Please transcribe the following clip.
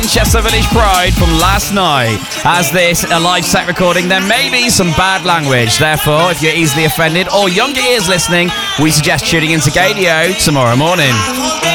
Manchester Village Pride from last night. As this a live set recording, there may be some bad language. Therefore, if you're easily offended or younger ears listening, we suggest tuning into Gadio tomorrow morning.